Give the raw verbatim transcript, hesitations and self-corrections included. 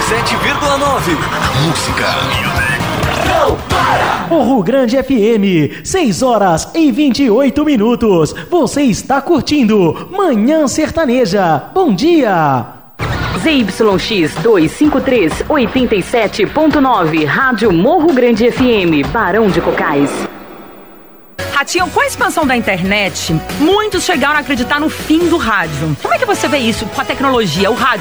sete vírgula nove. Música. Não para! Morro Grande F M, seis horas e vinte e oito minutos. Você está curtindo Manhã Sertaneja. Bom dia! Z Y X duzentos e cinquenta e três, oitenta e sete ponto nove, Rádio Morro Grande F M, Barão de Cocais. Ratinho, com a expansão da internet, muitos chegaram a acreditar no fim do rádio. Como é que você vê isso com a tecnologia? O rádio